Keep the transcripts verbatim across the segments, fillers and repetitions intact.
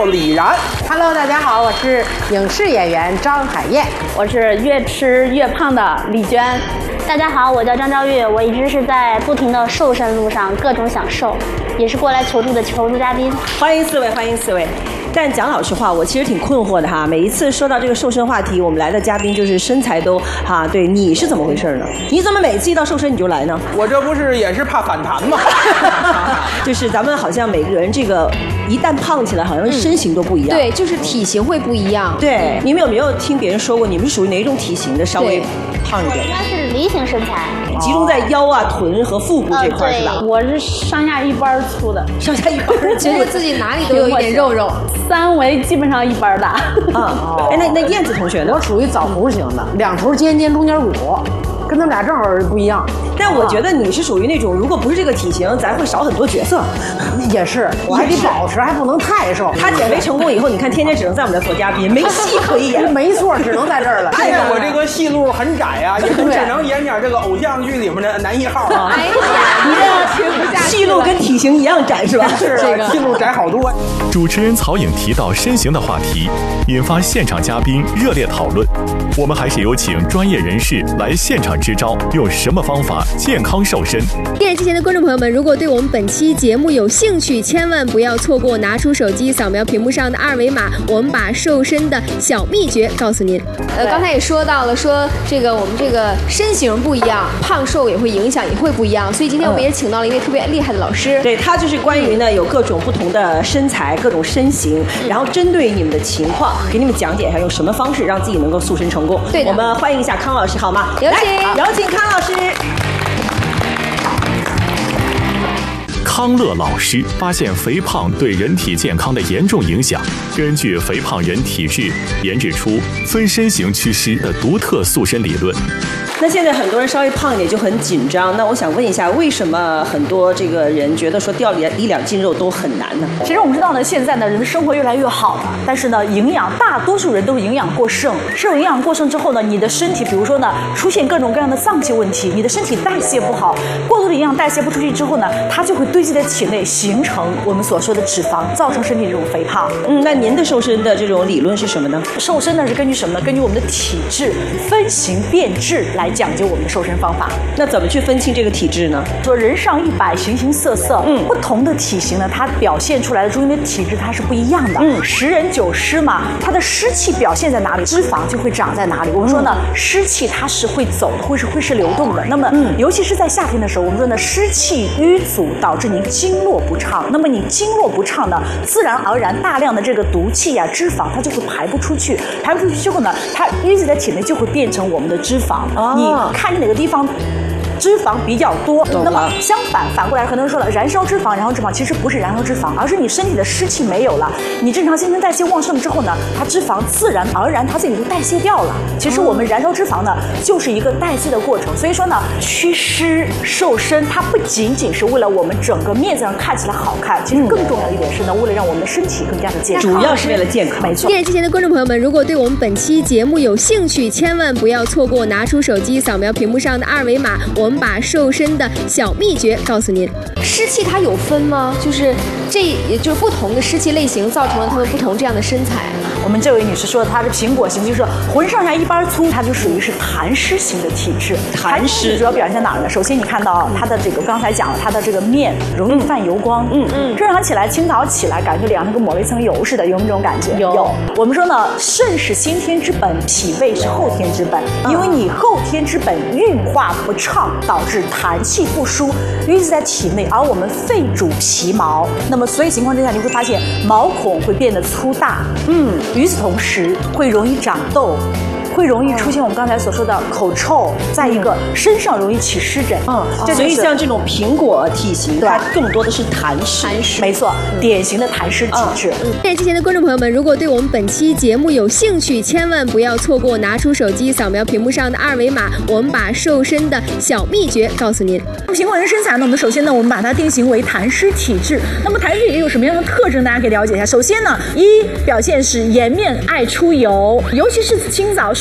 叫李然。 Hello， 大家好，我是影视演员张海燕。 我是越吃越胖的李娟。 大家好，我叫张昭玉，我一直是在不停的瘦身路上，各种想瘦，也是过来求助的求助嘉宾。 欢迎四位，欢迎四位。但讲老实话，我其实挺困惑的哈。每一次说到这个瘦身话题，我们来的嘉宾就是身材都哈，对，你是怎么回事呢？你怎么每次一到瘦身你就来呢？ 我这不是也是怕反弹吗？ 就是咱们好像每个人这个一旦胖起来，好像身形都不一样。 嗯、对，就是体型会不一样。 对，你们有没有听别人说过，你们是属于哪种体型的？稍微胖一点。 应该是梨形身材， 集中在腰啊、臀和腹部这块、呃、是吧？ 我是上下一般粗的， 上下一般， 觉得自己哪里都有一点肉肉， 三围基本上一般大。 啊，哎，那那燕子同学呢？ 我属于枣核型的，两头尖尖，中间鼓，跟他们俩正好不一样。 但我觉得你是属于那种，如果不是这个体型，咱会少很多角色。 也是，我还得保持，还不能太瘦。 他减肥成功以后，你看天天只能在我们这做嘉宾，没戏可以演。 没错，只能在这儿了。 但是我这个戏路很窄啊，也只能演点这个偶像剧里面的男一号啊。 哎呀，你这听不下去。 戏路跟体型一样窄是吧？ 是这个戏路窄好多。 主持人曹颖提到身形的话题，引发现场嘉宾热烈讨论。我们还是有请专业人士来现场支招，用什么方法健康瘦身。 电视机前的观众朋友们，如果对我们本期节目有兴趣，千万不要错过，拿出手机扫描屏幕上的二维码，我们把瘦身的小秘诀告诉您。 呃，刚才也说到了，说这个我们这个身形不一样，胖瘦也会影响，也会不一样，所以今天我们也请到了一位特别厉害的老师。 嗯、对，他就是关于呢有各种不同的身材、各种身形，嗯、然后针对你们的情况，给你们讲解一下用什么方式让自己能够塑身成功。 对的， 我们欢迎一下康老师好吗？ 有请， 有请康老师。 康乐老师发现肥胖对人体健康的严重影响，根据肥胖人体质研制出分身形祛湿的独特塑身理论。 那现在很多人稍微胖一点就很紧张，那我想问一下，为什么很多这个人觉得说掉一两斤肉都很难呢？ 其实我们知道呢，现在呢人的生活越来越好了，但是呢营养大多数人都是营养过剩，摄入营养过剩之后呢，你的身体比如说呢出现各种各样的脏器问题，你的身体代谢不好，过多的营养代谢不出去之后呢，它就会堆积在体内，形成我们所说的脂肪，造成身体这种肥胖。 嗯，那您的瘦身的这种理论是什么呢？ 瘦身呢是根据什么呢？根据我们的体质分型变质来讲究我们的瘦身方法。 那怎么去分清这个体质呢？ 说人上一百，形形色色，嗯，不同的体型呢，它表现出来的中间的体质它是不一样的。嗯，十人九湿嘛，它的湿气表现在哪里，脂肪就会长在哪里。我们说呢，嗯、湿气它是会走的，会是会是流动的。那么，嗯，尤其是在夏天的时候，我们说呢，湿气淤阻导致您经络不畅。那么你经络不畅呢，自然而然大量的这个毒气呀、啊、脂肪它就会排不出去，排不出去之后呢，它淤积在体内就会变成我们的脂肪。哦、你看哪个地方脂肪比较多，那么相反反过来，很多人说了，燃烧脂肪，燃烧脂肪其实不是燃烧脂肪，而是你身体的湿气没有了，你正常新陈代谢旺盛之后呢，它脂肪自然而然它自己就代谢掉了。其实我们燃烧脂肪呢，就是一个代谢的过程。所以说呢，祛湿瘦身，它不仅仅是为了我们整个面子上看起来好看，其实更重要一点是呢，为了让我们的身体更加的健康， 主要是为了健康。 没错。 电视机前的观众朋友们，如果对我们本期节目有兴趣，千万不要错过，拿出手机扫描屏幕上的二维码，我们把瘦身的小秘诀告诉您。 湿气它有分吗？就是这也就是不同的湿气类型造成了他们不同这样的身材。 我们这位女士说的，她是苹果型，就是浑上下一般粗，她就属于是痰湿型的体质。 痰湿主要表现在哪儿呢？首先你看到她的这个，刚才讲了，她的这个面容易泛油光，嗯嗯，正常起来，清早起来感觉脸上跟抹了一层油似的，有没有这种感觉？ 有。 有。我们说呢，肾是先天之本，脾胃是后天之本，因为你后天之本运化不畅，导致痰气不输，淤积在体内，而我们肺主皮毛，那么所以情况之下，你会发现毛孔会变得粗大，嗯。与此同时，会容易长痘，会容易出现我们刚才所说的口臭，再一个身上容易起湿疹。 嗯，所以像这种苹果体型，它更多的是痰湿。 痰湿，没错，典型的痰湿体质。 电视机前的观众朋友们，如果对我们本期节目有兴趣，千万不要错过，拿出手机扫描屏幕上的二维码，我们把瘦身的小秘诀告诉您。 苹果人身材呢，我们首先呢，我们把它定型为痰湿体质。那么痰湿体质有什么样的特征？大家可以了解一下。首先呢，一表现是颜面爱出油，尤其是清早睡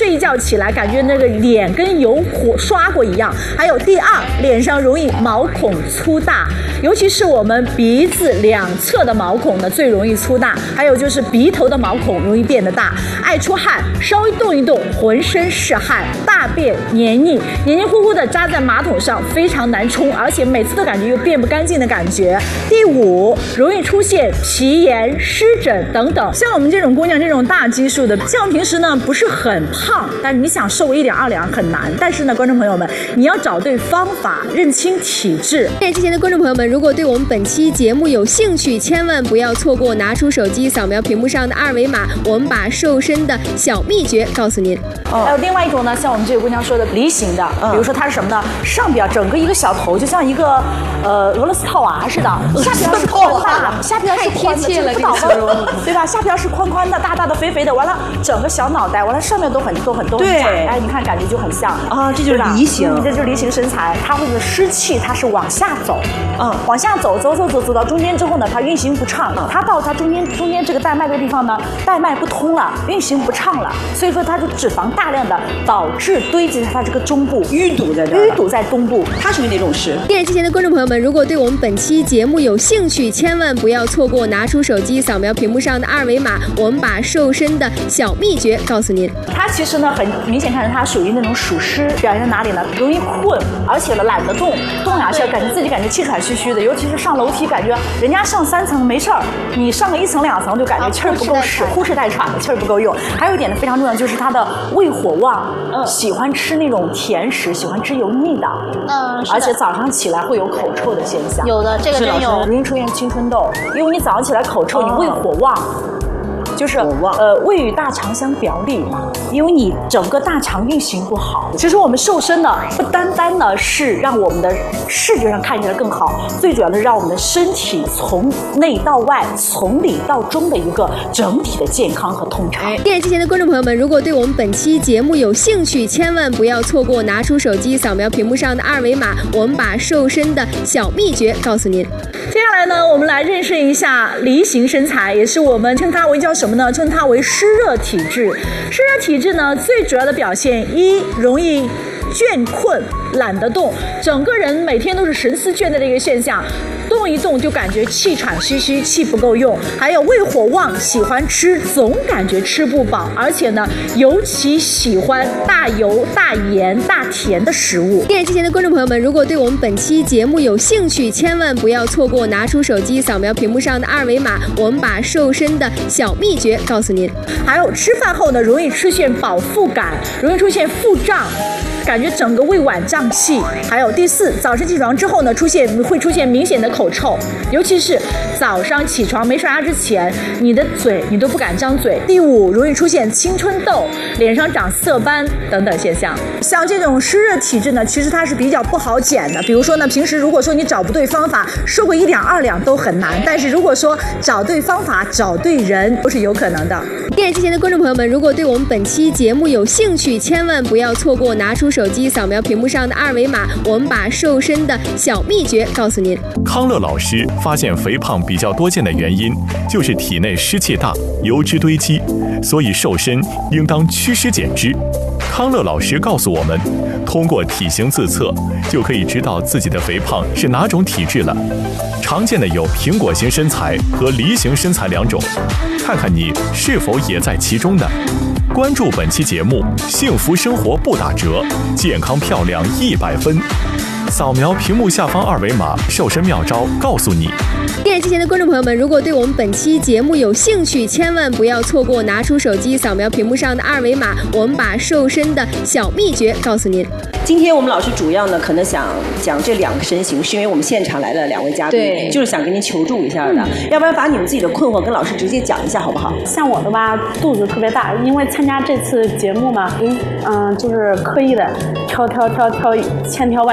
睡一觉起来感觉那个脸跟油火刷过一样。还有第二，脸上容易毛孔粗大，尤其是我们鼻子两侧的毛孔呢最容易粗大，还有就是鼻头的毛孔容易变得大，爱出汗，稍微动一动浑身是汗，大便黏腻，黏黏糊糊的扎在马桶上，非常难冲，而且每次都感觉又变不干净的感觉。第五，容易出现皮炎、湿疹等等。像我们这种姑娘这种大基数的，像平时呢不是很胖，但是你想瘦一两二两很难。但是呢，观众朋友们，你要找对方法，认清体质。 电视机前的观众朋友们，如果对我们本期节目有兴趣，千万不要错过，拿出手机扫描屏幕上的二维码，我们把瘦身的小秘诀告诉您。 还有另外一种呢，像我们这个姑娘说的梨形的，比如说它是什么呢？上边整个一个小头，就像一个呃俄罗斯套娃似的，下边是宽的，下边是宽的，这不倒吗？对吧？下边是宽宽的、大大的、肥肥的，完了整个小脑袋，完了上面都很都很都很窄，哎，你看感觉就很像啊，这就是梨形， 这就是梨形身材。它会的湿气，它是往下走，嗯，往下走，走走走走到中间之后呢，它运行不畅，它到它中间中间这个带脉的地方呢，带脉不通了，运行不畅了，所以说它就脂肪大量的导致堆积在它这个中部， 淤堵在这， 淤堵在东部， 它属于哪种湿？ 电视机前的观众朋友们，如果对我们本期节目有兴趣，千万不要错过，拿出手机扫描屏幕上的二维码，我们把瘦身的小秘诀告诉您。 它其实呢，很明显看着它属于那种属湿，表现在哪里呢？容易困，而且呢懒得动，动两下感觉自己感觉气喘吁吁的，尤其是上楼梯，感觉人家上三层没事儿，你上个一层两层就感觉气儿不够使，呼哧带喘的，气儿不够用。还有一点呢非常重要，就是它的胃火旺，嗯，喜欢吃那种甜食，喜欢吃油腻的， 嗯， 而且早上起来会有口臭的现象。 有的，这个真有， 容易出现青春痘，因为你早上起来口臭，你胃火旺。就是呃，胃与大肠相表里嘛，因为你整个大肠运行不好。其实我们瘦身呢，不单单呢是让我们的视觉上看起来更好，最主要的是让我们的身体从内到外、从里到中的一个整体的健康和通畅。 电视机前的观众朋友们，如果对我们本期节目有兴趣，千万不要错过，拿出手机扫描屏幕上的二维码，我们把瘦身的小秘诀告诉您。 接下来呢，我们来认识一下梨形身材，也是我们称它为叫什么呢？称它为湿热体质。湿热体质呢，最主要的表现一，容易倦困，懒得动，整个人每天都是神思倦怠的一个现象，动一动就感觉气喘吁吁，气不够用。还有胃火旺，喜欢吃，总感觉吃不饱，而且呢，尤其喜欢大油、大盐、大甜的食物。 电视机前的观众朋友们，如果对我们本期节目有兴趣，千万不要错过，拿出手机扫描屏幕上的二维码，我们把瘦身的小秘诀告诉您。 还有吃饭后呢，容易出现饱腹感，容易出现腹胀，感觉整个胃脘胀气。还有第四，早晨起床之后呢，出现会出现明显的口臭，尤其是早上起床没刷牙之前，你的嘴你都不敢张嘴。第五，容易出现青春痘，脸上长色斑等等现象。像这种湿热体质呢，其实它是比较不好减的。比如说呢，平时如果说你找不对方法，瘦个一两二两都很难，但是如果说找对方法、找对人，都是有可能的。 电视机前的观众朋友们，如果对我们本期节目有兴趣，千万不要错过，拿出手机扫描屏幕上的二维码，我们把瘦身的小秘诀告诉您。 康乐老师发现肥胖比较多见的原因就是体内湿气大，油脂堆积，所以瘦身应当祛湿减脂。康乐老师告诉我们，通过体型自测就可以知道自己的肥胖是哪种体质了。常见的有苹果型身材和梨形身材两种，看看你是否也在其中呢？关注本期节目，幸福生活不打折，健康漂亮一百分。扫描屏幕下方二维码，瘦身妙招告诉你。 电视机前的观众朋友们，如果对我们本期节目有兴趣，千万不要错过，拿出手机扫描屏幕上的二维码，我们把瘦身的小秘诀告诉您。 今天我们老师主要呢，可能想讲这两个身形，是因为我们现场来了两位嘉宾，就是想跟您求助一下的。嗯、要不然把你们自己的困惑跟老师直接讲一下，好不好？ 像我的吧，肚子特别大，因为参加这次节目嘛，嗯嗯、呃，就是刻意的挑挑挑挑，千挑万挑的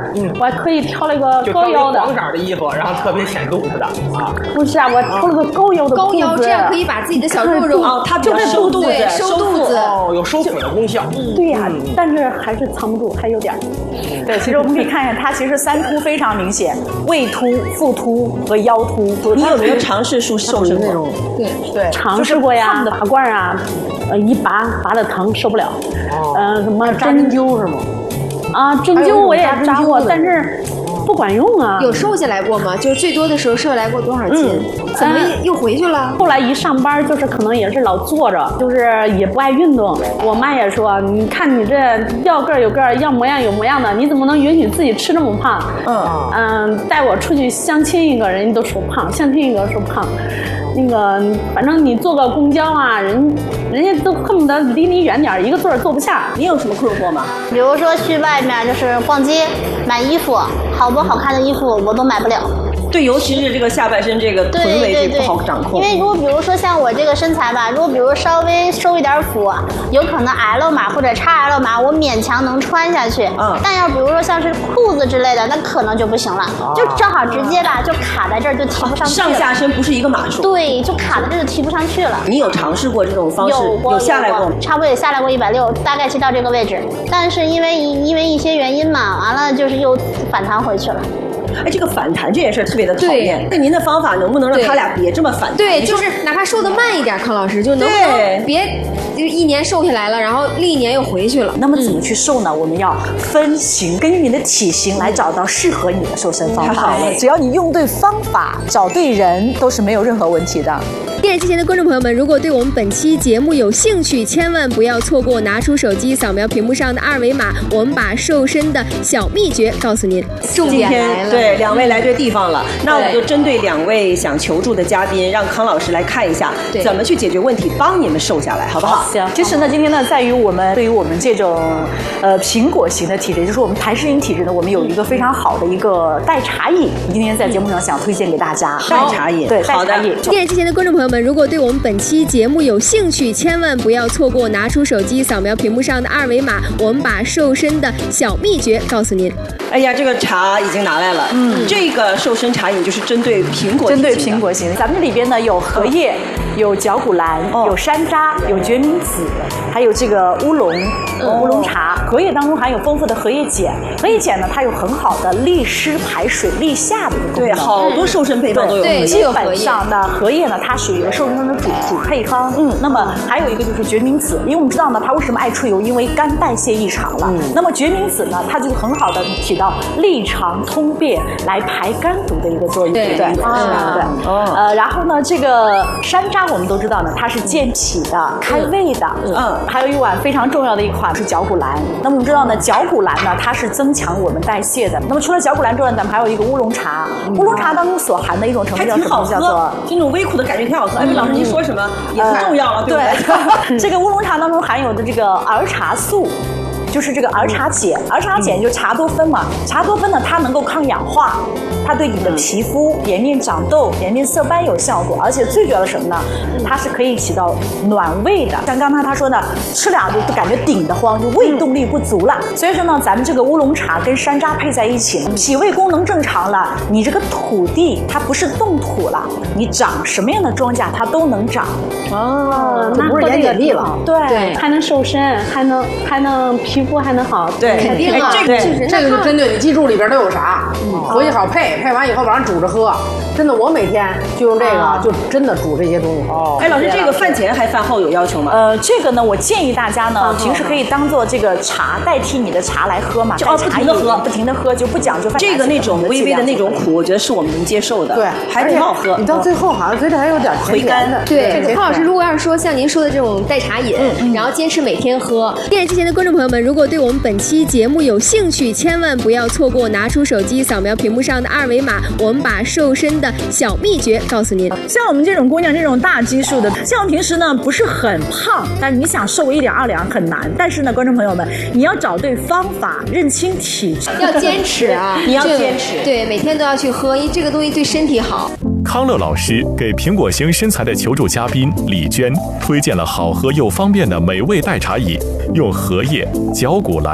嗯， 我还特意挑了一个就高腰的， 黄色的衣服，然后特别显肚子的啊。 不是啊，我挑了个高腰的高腰，这样可以把自己的小肉肉哦，它就是收肚子， 收肚子， 哦，有收腹的功效。 嗯，对呀，但是还是藏不住，还有点。 对，其实我们可以看一下，它其实三凸非常明显，胃凸、腹凸和腰凸。 你有没有尝试瘦瘦身那种？ 对对， 尝试过呀，拔罐啊，呃，一拔拔的疼，受不了。嗯、呃，什么针灸是吗？ 啊，针灸我也扎过，但是不管用啊。 有瘦下来过吗？就是最多的时候瘦下来过多少斤？嗯、怎么又回去了？ 后来一上班就是可能也是老坐着，就是也不爱运动。我妈也说，你看你这要个儿有个儿，要模样有模样的，你怎么能允许自己吃这么胖？嗯嗯，带我出去相亲一个人家都说胖，相亲一个说胖。那个，反正你坐个公交啊，人人家都恨不得离你远点，一个座儿坐不下。 你有什么困惑吗？ 比如说去外面就是逛街买衣服，好多好看的衣服我都买不了。 对，尤其是这个下半身这个臀围这不好掌控。 因为如果比如说像我这个身材吧，如果比如稍微收一点腹，有可能 L 码或者 X L 码，我勉强能穿下去。嗯。但要比如说像是裤子之类的，那可能就不行了，啊、就正好直接吧，就卡在这儿就提不上去了。 上下身不是一个码数。 对，就卡在这儿就提不上去了。 你有尝试过这种方式？ 有过， 有下来过， 差不多也下来过一百六，大概是到这个位置。但是因为因为一些原因嘛，完了就是又反弹回去了。 哎，这个反弹这件事特别的讨厌。那您的方法能不能让他俩别这么反弹？ 对，就是哪怕瘦的慢一点，康老师就能不能别就一年瘦下来了，然后另一年又回去了。 那么怎么去瘦呢？我们要分型，根据你的体型来找到适合你的瘦身方法。太好了，只要你用对方法，找对人，都是没有任何问题的。 电视机前的观众朋友们，如果对我们本期节目有兴趣，千万不要错过，拿出手机扫描屏幕上的二维码，我们把瘦身的小秘诀告诉您。 重点来了， 对，两位来对地方了。那我们就针对两位想求助的嘉宾，让康老师来看一下怎么去解决问题，帮你们瘦下来，好不好？ 行。其实呢，今天呢，在于我们对于我们这种呃苹果型的体质，就是我们痰湿型体质呢，我们有一个非常好的一个代茶饮，今天在节目上想推荐给大家。 代茶饮， 对，代茶饮。 电视机前的观众朋友们，如果对我们本期节目有兴趣，千万不要错过，拿出手机扫描屏幕上的二维码，我们把瘦身的小秘诀告诉您。 哎呀，这个茶已经拿来了。嗯，这个瘦身茶饮就是针对苹果， 针对苹果型。咱们这里边呢有荷叶，有绞股蓝，哦、有山楂，有决明子，还有这个乌龙，嗯、乌龙茶。荷叶当中含有丰富的荷叶碱，荷叶碱呢，它有很好的利湿排水、利下的一个功能。 对，好多瘦身配方都有。 对， 基本上呢，荷叶呢，它属于瘦身的主主配方。嗯，那么还有一个就是决明子，因为我们知道呢，它为什么爱出油？因为肝代谢异常了。嗯、那么决明子呢，它就很好的起到利肠通便、来排肝毒的一个作用。 对对对，啊、对。哦。呃，然后呢，这个山楂我们都知道呢，它是健脾的、开胃的。嗯。还有一碗非常重要的一款是绞股蓝。那么我们知道呢，绞股蓝呢，它是增强我们代谢的。那么除了绞股蓝之外，咱们还有一个乌龙茶。嗯、乌龙茶当中所含的一种成分叫什么？叫做这种微苦的感觉挺好喝。哎，老师您说什么也不重要了，对不对？这个乌龙茶当中含有的这个儿茶素。就是这个儿茶碱，儿茶碱就是茶多酚嘛。茶多酚呢，它能够抗氧化，它对你的皮肤、颜面长痘、颜面色斑有效果，而且最主要的什么呢？它是可以起到暖胃的。像刚才他说呢，吃俩就感觉顶得慌，就胃动力不足了。所以说呢，咱们这个乌龙茶跟山楂配在一起，脾胃功能正常了，你这个土地它不是冻土了，你长什么样的庄稼它都能长。 哦，那不是盐碱地了， 对，还能瘦身，还能还能皮肤还能好， 对， 肯定啊， 这个这个就针对你记住里边都有啥，回去好配，配完以后晚上煮着喝。真的，我每天就用这个，就真的煮这些东西。 哦，哎，老师，这个饭前还饭后有要求吗？ 呃，这个呢，我建议大家呢，平时可以当做这个茶代替你的茶来喝嘛， 就哦不停的喝， 不停的喝，就不讲究饭前。 这个那种微微的那种苦，我觉得是我们能接受的， 对， 还挺好喝。 你到最后好像嘴里还有点回甘的。 对，康老师，如果要是说像您说的这种代茶饮，然后坚持每天喝， 电视机前的观众朋友们，如果对我们本期节目有兴趣，千万不要错过，拿出手机扫描屏幕上的二维码，我们把瘦身的小秘诀告诉您。 像我们这种姑娘，这种大基数的，像我们平时呢不是很胖，但是你想瘦一两二两很难。但是呢，观众朋友们，你要找对方法，认清体质， 要坚持啊！ 你要坚持， 对，每天都要去喝，因为这个东西对身体好。 康乐老师给苹果型身材的求助嘉宾李娟推荐了好喝又方便的美味代茶饮，用荷叶、绞股蓝、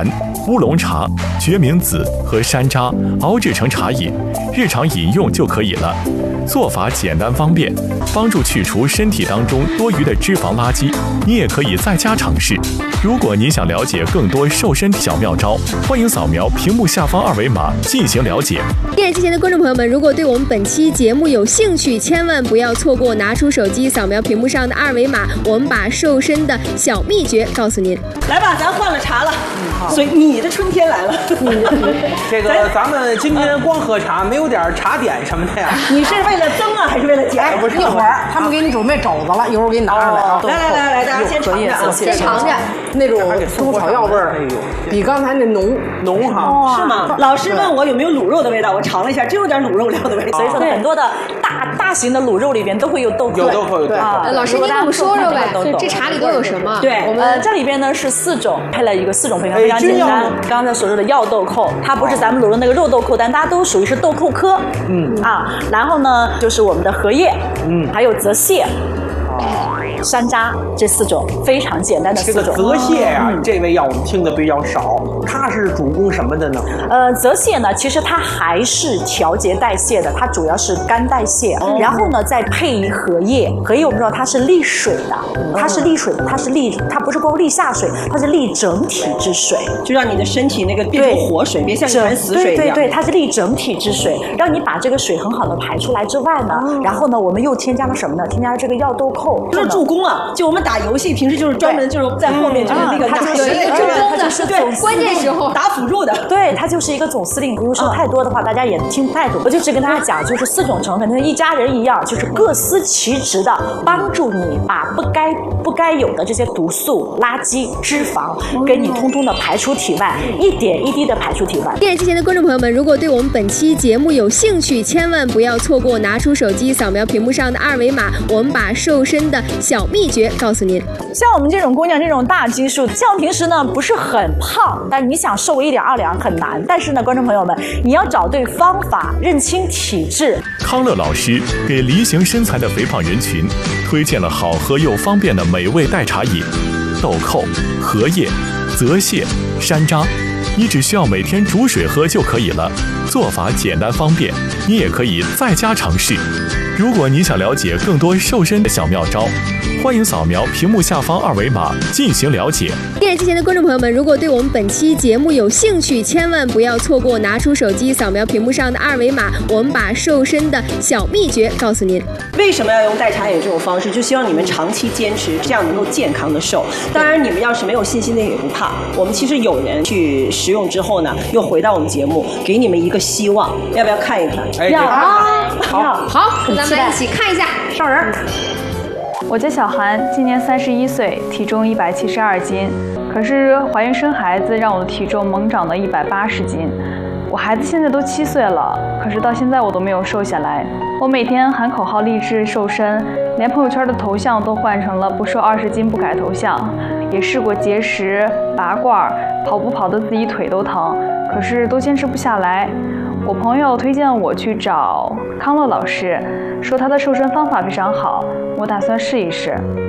乌龙茶、决明子和山楂熬制成茶饮，日常饮用就可以了。做法简单方便，帮助去除身体当中多余的脂肪垃圾。你也可以在家尝试。如果您想了解更多瘦身小妙招，欢迎扫描屏幕下方二维码进行了解。 电视机前的观众朋友们，如果对我们本期节目有兴趣，千万不要错过，拿出手机扫描屏幕上的二维码，我们把瘦身的小秘诀告诉您。 来吧，咱换了茶了，所以你的春天来了。 这个咱们今天光喝茶，没有点茶点什么的呀？ 你是为了增啊，还是为了减？ 不是，一会儿他们给你准备肘子了，一会儿给你拿上来啊。 来来来来，大家先尝尝， 先尝尝那种中草药味儿，比刚才那浓浓哈。 是吗？老师问我有没有卤肉的味道，我尝了一下，真有点卤肉料的味道。所以说很多的大大型的卤肉里边都会有豆蔻。 有豆蔻，有豆蔻。 老师，您给我们说说呗，这茶里都有什么？ 对，我们这里边呢是四种，配了一个四种配方，非常简单。刚才所说的药豆蔻，它不是咱们卤肉那个肉豆蔻，但大家都属于是豆蔻科。嗯啊，然后呢就是我们的荷叶，嗯，还有泽泻。山楂这四种非常简单的四种。 这个泽泻呀、啊嗯，这味药我们听的比较少，它是主攻什么的呢？ 呃，泽泻呢，其实它还是调节代谢的，它主要是肝代谢。哦、然后呢，再配以荷叶，荷叶我们知道它是利水的，它是利水的，它是利，它不是光利下水，它是利整体之水， 就让你的身体那个变成活水，别像一潭死水一样。 对对对，它是利整体之水，让你把这个水很好的排出来之外呢，哦、然后呢，我们又添加了什么呢？添加了这个药豆蔻， 这是助攻啊！就我们打游戏，平时就是专门就是在后面就是那个打有一个助攻的， 是对关键时候打辅助的。 对，它就是一个总司令。如果说太多的话，大家也听不太懂。我就只跟大家讲，就是四种成分，跟一家人一样，就是各司其职的，帮助你把不该不该有的这些毒素、垃圾、脂肪，给你通通的排出体外，一点一滴的排出体外。 电视机前的观众朋友们，如果对我们本期节目有兴趣，千万不要错过，拿出手机扫描屏幕上的二维码，我们把瘦身的小秘诀告诉您。 像我们这种姑娘，这种大基数，像平时呢不是很胖，但是你想瘦一两二两很难。但是呢，观众朋友们，你要找对方法，认清体质。 康乐老师给梨形身材的肥胖人群推荐了好喝又方便的美味代茶饮：豆蔻、荷叶、泽泻、山楂。你只需要每天煮水喝就可以了，做法简单方便，你也可以在家尝试。如果你想了解更多瘦身的小妙招，欢迎扫描屏幕下方二维码进行了解。 电视机前的观众朋友们，如果对我们本期节目有兴趣，千万不要错过，拿出手机扫描屏幕上的二维码，我们把瘦身的小秘诀告诉您。 为什么要用代茶饮这种方式？就希望你们长期坚持，这样能够健康的瘦。当然，你们要是没有信心的也不怕，我们其实有人去食用之后呢，又回到我们节目，给你们一个希望。要不要看一看？ 哎， 要啊！好，好，那咱们来一起看一下上人。 我叫小韩，今年三十一岁，体重一百七十二斤。可是怀孕生孩子让我的体重猛涨到一百八十斤。我孩子现在都七岁了，可是到现在我都没有瘦下来。我每天喊口号励志瘦身，连朋友圈的头像都换成了不瘦二十斤不改头像。也试过节食、拔罐，跑步跑得自己腿都疼，可是都坚持不下来。我朋友推荐我去找康乐老师，说他的瘦身方法非常好，我打算试一试。